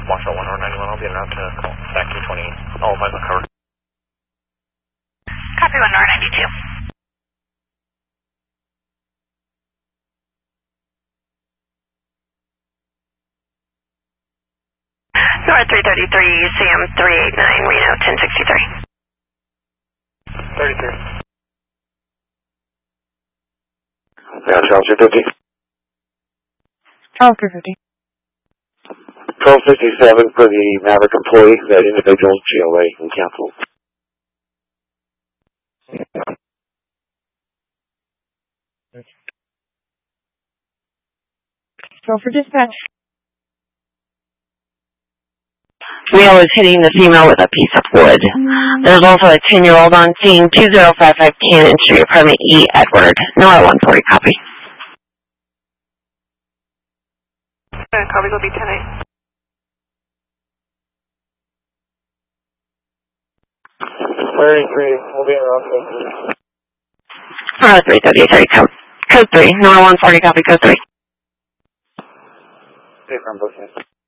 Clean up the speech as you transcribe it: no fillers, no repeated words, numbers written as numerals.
Marshall 191, I'll be en route to call back 228. All of my covered. Copy 192. North 333, CM 389, Reno 1063. 33. Yeah, Charles 350. Charles 350. 1267 for the Maverick employee, that individual GOA in Capital. So for dispatch. Male is hitting the female with a piece of wood. There's also a 10-year-old on scene, 2055 Cannon Street, apartment E, Edward. NOAA 140, copy. Copy, will be 10-8. 33, we'll be around. 333, code 3, NOAA 140, copy, code 3. Hey, from Bushman.